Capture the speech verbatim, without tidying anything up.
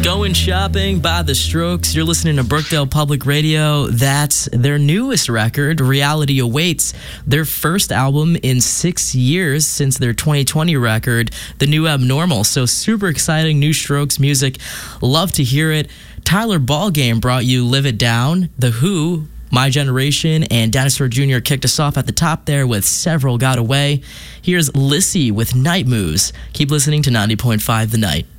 Going Shopping by The Strokes. You're listening to Brookdale Public Radio. That's their newest record, Reality Awaits, their first album in six years since their twenty twenty record, The New Abnormal. So super exciting, new Strokes music. Love to hear it. Tyler Ballgame brought you Live It Down. The Who, My Generation, and Dinosaur Junior kicked us off at the top there with Several Got Away. Here's Lissy with Night Moves. Keep listening to ninety point five The Night.